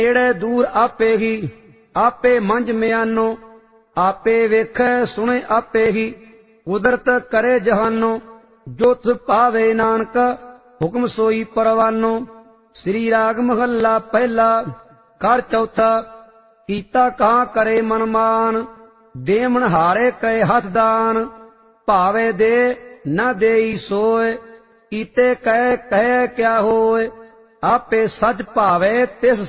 ਨੇੜੇ ਦੂਰ ਆਪੇ ਹੀ, ਆਪੇ ਮੰਝ ਮਿਆਨੋ, ਆਪੇ ਵੇਖੈ ਸੁਣੇ ਆਪੇ ਹੀ, ਕੁਦਰਤ ਕਰੇ ਜਹਾਨੋ। ਜੋ ਤਿਸ ਭਾਵੇ ਨਾਨਕ ਹੁਕਮ ਸੋਈ ਪਰਵਾਨੋ। ਸ੍ਰੀ ਰਾਗ ਮਹੱਲਾ ਪਹਿਲਾ ਘਰ ਚੌਥਾ। ਕੀਤਾ ਕਹਾਂ ਕਰੇ ਮਨ ਮਾਨ, ਦੇਵਨ ਹਾਰੇ ਕਏ ਹੱਥ ਦਾਨ। ਭਾਵੇ ਦੇ ਨਾ ਦੇਈ ਸੋਏ, ਕੀਤੇ ਕਹੈ ਕਹੈ ਕਿਆ ਹੋਏ। ਆਪੇ ਸੱਚ ਭਾਵੇ ਤਿਸ